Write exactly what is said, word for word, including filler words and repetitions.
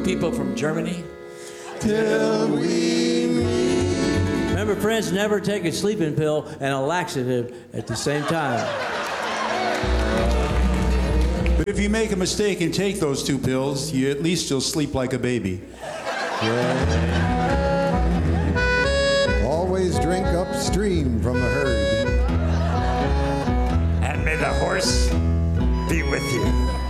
people from Germany. Till we meet. Remember, friends, never take a sleeping pill and a laxative at the same time. But if you make a mistake and take those two pills, you at least you'll sleep like a baby. Always drink upstream from the herd. And may the horse be with you.